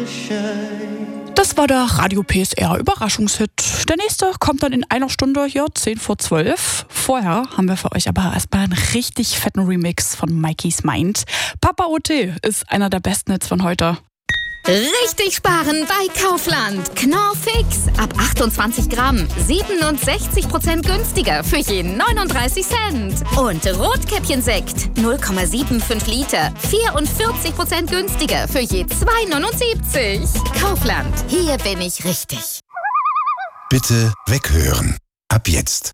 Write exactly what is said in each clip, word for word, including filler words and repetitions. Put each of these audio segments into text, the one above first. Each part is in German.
Das war der Radio P S R Überraschungshit. Der nächste kommt dann in einer Stunde, hier zehn vor zwölf. Vorher haben wir für euch aber erstmal einen richtig fetten Remix von Mikey's Mind. Papa O T ist einer der besten Hits von heute. Richtig sparen bei Kaufland. Knorr Fix. Ab achtundzwanzig Gramm. siebenundsechzig Prozent günstiger für jeden neununddreißig Cent. Und Rotkäppchensekt. null Komma fünfundsiebzig Liter. vierundvierzig Prozent günstiger für je zwei neunundsiebzig. Kaufland. Hier bin ich richtig. Bitte weghören. Ab jetzt.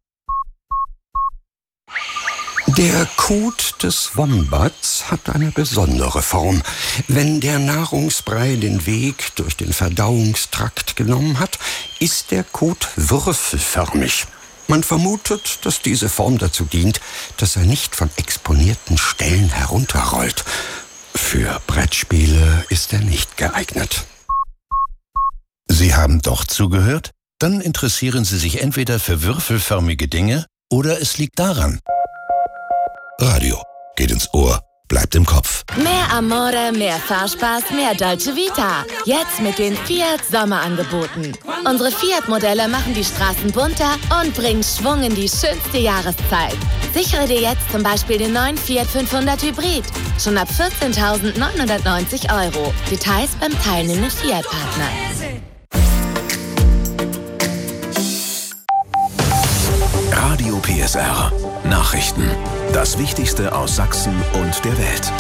Der Kot des Wombats hat eine besondere Form. Wenn der Nahrungsbrei den Weg durch den Verdauungstrakt genommen hat, ist der Kot würfelförmig. Man vermutet, dass diese Form dazu dient, dass er nicht von exponierten Stellen herunterrollt. Für Brettspiele ist er nicht geeignet. Sie haben doch zugehört? Dann interessieren Sie sich entweder für würfelförmige Dinge oder es liegt daran. Radio geht ins Ohr, bleibt im Kopf. Mehr Amore, mehr Fahrspaß, mehr Dolce Vita. Jetzt mit den Fiat Sommerangeboten. Unsere Fiat-Modelle machen die Straßen bunter und bringen Schwung in die schönste Jahreszeit. Sichere dir jetzt zum Beispiel den neuen Fiat fünfhundert Hybrid. Schon ab vierzehntausendneunhundertneunzig Euro. Details beim teilnehmenden Fiat-Partner. Radio P S R. Nachrichten. Das Wichtigste aus Sachsen und der Welt.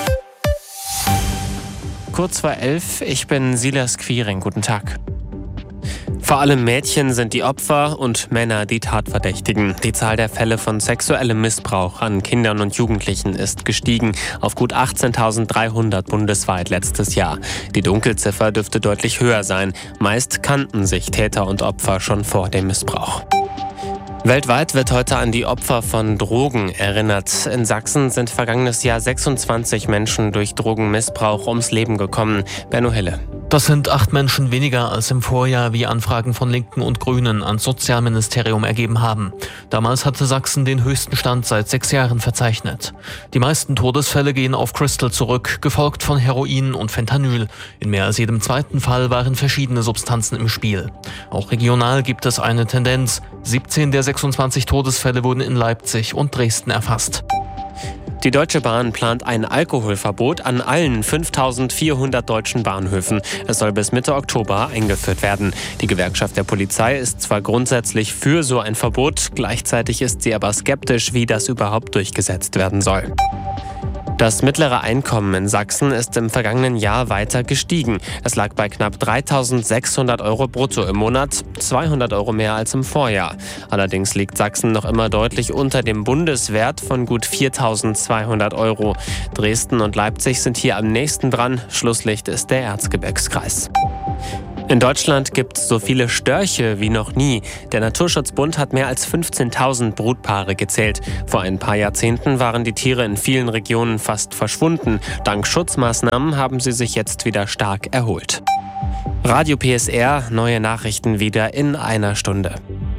Kurz vor elf, ich bin Silas Quiring. Guten Tag. Vor allem Mädchen sind die Opfer und Männer die Tatverdächtigen. Die Zahl der Fälle von sexuellem Missbrauch an Kindern und Jugendlichen ist gestiegen auf gut achtzehntausenddreihundert bundesweit letztes Jahr. Die Dunkelziffer dürfte deutlich höher sein. Meist kannten sich Täter und Opfer schon vor dem Missbrauch. Weltweit wird heute an die Opfer von Drogen erinnert. In Sachsen sind vergangenes Jahr sechsundzwanzig Menschen durch Drogenmissbrauch ums Leben gekommen. Benno Hille. Das sind acht Menschen weniger als im Vorjahr, wie Anfragen von Linken und Grünen ans Sozialministerium ergeben haben. Damals hatte Sachsen den höchsten Stand seit sechs Jahren verzeichnet. Die meisten Todesfälle gehen auf Crystal zurück, gefolgt von Heroin und Fentanyl. In mehr als jedem zweiten Fall waren verschiedene Substanzen im Spiel. Auch regional gibt es eine Tendenz. siebzehn der sechsundzwanzig Todesfälle wurden in Leipzig und Dresden erfasst. Die Deutsche Bahn plant ein Alkoholverbot an allen fünftausendvierhundert deutschen Bahnhöfen. Es soll bis Mitte Oktober eingeführt werden. Die Gewerkschaft der Polizei ist zwar grundsätzlich für so ein Verbot, gleichzeitig ist sie aber skeptisch, wie das überhaupt durchgesetzt werden soll. Das mittlere Einkommen in Sachsen ist im vergangenen Jahr weiter gestiegen. Es lag bei knapp dreitausendsechshundert Euro brutto im Monat, zweihundert Euro mehr als im Vorjahr. Allerdings liegt Sachsen noch immer deutlich unter dem Bundeswert von gut viertausendzweihundert Euro. Dresden und Leipzig sind hier am nächsten dran. Schlusslicht ist der Erzgebirgskreis. In Deutschland gibt es so viele Störche wie noch nie. Der Naturschutzbund hat mehr als fünfzehntausend Brutpaare gezählt. Vor ein paar Jahrzehnten waren die Tiere in vielen Regionen fast verschwunden. Dank Schutzmaßnahmen haben sie sich jetzt wieder stark erholt. Radio P S R, neue Nachrichten wieder in einer Stunde.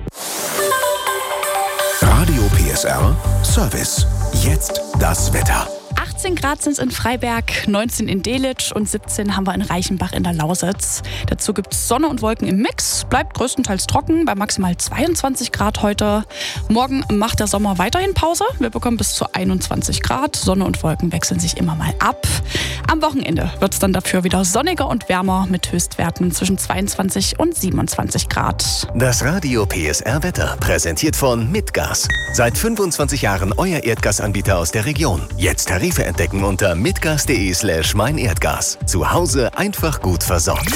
Radio P S R Service. Jetzt das Wetter. achtzehn Grad sind es in Freiberg, neunzehn in Delitzsch und siebzehn haben wir in Reichenbach in der Lausitz. Dazu gibt es Sonne und Wolken im Mix, bleibt größtenteils trocken bei maximal zweiundzwanzig Grad heute. Morgen macht der Sommer weiterhin Pause. Wir bekommen bis zu einundzwanzig Grad. Sonne und Wolken wechseln sich immer mal ab. Am Wochenende wird es dann dafür wieder sonniger und wärmer mit Höchstwerten zwischen zweiundzwanzig und siebenundzwanzig Grad. Das Radio P S R Wetter präsentiert von Mitgas. Seit fünfundzwanzig Jahren euer Erdgasanbieter aus der Region. Jetzt Tarife entdecken unter mitgas.de slash mein Erdgas. Zu Hause einfach gut versorgt.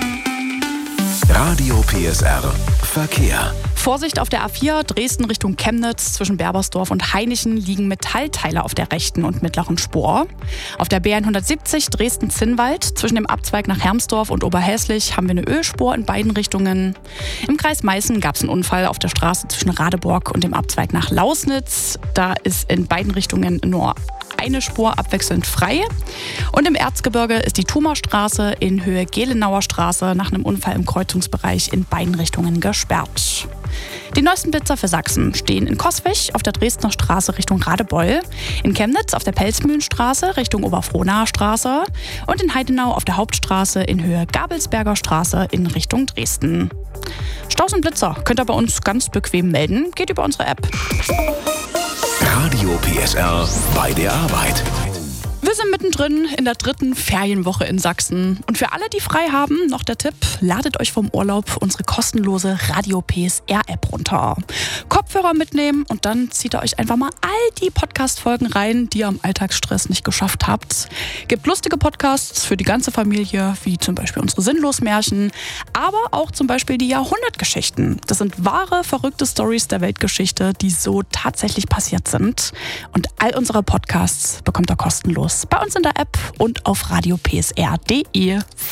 Radio P S R Verkehr. Vorsicht auf der A vier, Dresden Richtung Chemnitz. Zwischen Berbersdorf und Hainichen liegen Metallteile auf der rechten und mittleren Spur. Auf der B hundertsiebzig Dresden-Zinnwald. Zwischen dem Abzweig nach Hermsdorf und Oberhäslich haben wir eine Ölspur in beiden Richtungen. Im Kreis Meißen gab es einen Unfall auf der Straße zwischen Radeborg und dem Abzweig nach Lausnitz. Da ist in beiden Richtungen nur eine Spur abwechselnd frei. Und im Erzgebirge ist die Thumerstraße in Höhe Gelenauer Straße nach einem Unfall im Kreuzungsbereich in beiden Richtungen gesperrt. Die neuesten Blitzer für Sachsen stehen in Coswig auf der Dresdner Straße Richtung Radebeul, in Chemnitz auf der Pelzmühlenstraße Richtung Oberfrohnaer Straße und in Heidenau auf der Hauptstraße in Höhe Gabelsberger Straße in Richtung Dresden. Staus und Blitzer könnt ihr bei uns ganz bequem melden. Geht über unsere App. Radio P S R bei der Arbeit. Wir sind mittendrin in der dritten Ferienwoche in Sachsen. Und für alle, die frei haben, noch der Tipp, ladet euch vom Urlaub unsere kostenlose Radio P S R-App runter. Kopfhörer mitnehmen und dann zieht ihr euch einfach mal all die Podcast-Folgen rein, die ihr am Alltagsstress nicht geschafft habt. Gibt lustige Podcasts für die ganze Familie, wie zum Beispiel unsere Sinnlosmärchen, aber auch zum Beispiel die Jahrhundertgeschichten. Das sind wahre, verrückte Storys der Weltgeschichte, die so tatsächlich passiert sind. Und all unsere Podcasts bekommt ihr kostenlos bei uns in der App und auf radio p s r punkt d e.